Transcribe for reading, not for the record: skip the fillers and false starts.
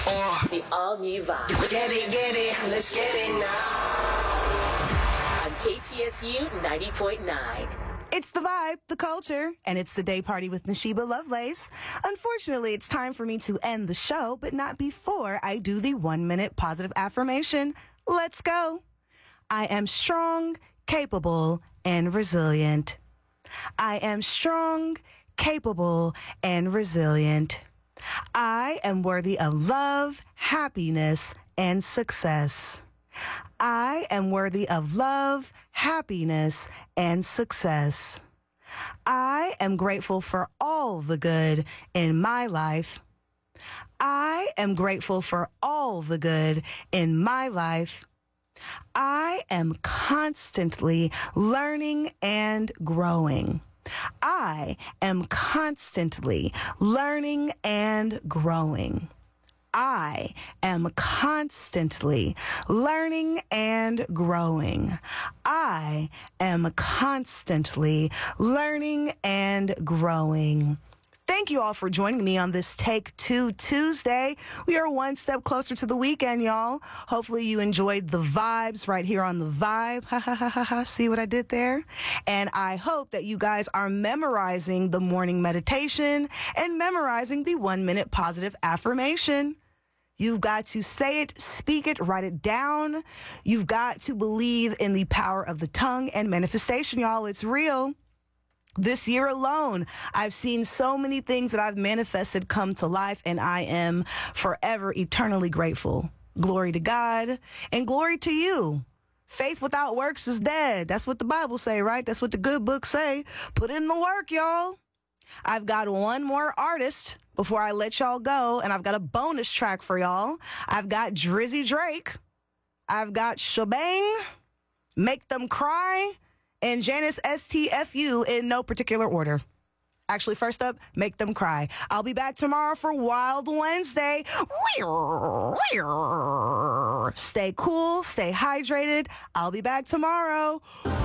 The all-new vibe. Get it, let's get it now. On KTSU 90.9. It's the vibe, the culture, and it's the day party with Nashiba Lovelace. Unfortunately, it's time for me to end the show, but not before I do the 1-minute positive affirmation. Let's go. I am strong, capable, and resilient. I am strong, capable, and resilient. I am worthy of love, happiness, and success. I am worthy of love, happiness, and success. I am grateful for all the good in my life. I am grateful for all the good in my life. I am constantly learning and growing. I am constantly learning and growing. I am constantly learning and growing. I am constantly learning and growing. Thank you all for joining me on this Take Two Tuesday. We are one step closer to the weekend, y'all. Hopefully you enjoyed the vibes right here on The Vibe. Ha ha ha ha ha. See what I did there? And I hope that you guys are memorizing the morning meditation and memorizing the 1-minute positive affirmation. You've got to say it, speak it, write it down. You've got to believe in the power of the tongue and manifestation, y'all. It's real. This year alone, I've seen so many things that I've manifested come to life, and I am forever eternally grateful. Glory to God and glory to you. Faith without works is dead. That's what the Bible say, right? That's what the good books say. Put in the work, y'all. I've got one more artist before I let y'all go, and I've got a bonus track for y'all. I've got Drizzy Drake. I've got Shebang, Make Them Cry, and Janice STFU in no particular order. Actually, first up, Make Them Cry. I'll be back tomorrow for Wild Wednesday. Stay cool, stay hydrated. I'll be back tomorrow.